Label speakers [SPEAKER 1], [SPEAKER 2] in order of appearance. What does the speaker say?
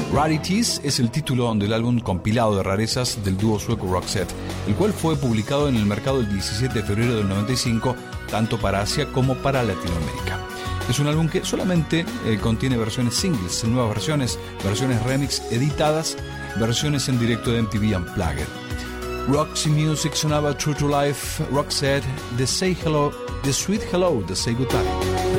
[SPEAKER 1] Rarities es el título del álbum compilado de rarezas del dúo sueco Roxette, el cual fue publicado en el mercado el 17 de febrero del 95, tanto para Asia como para Latinoamérica. Es un álbum que solamente contiene versiones singles, nuevas versiones remix editadas, versiones en directo de MTV Unplugged. Roxy Music sonaba True to Life, Roxette, The Sweet Hello, The Say Goodbye.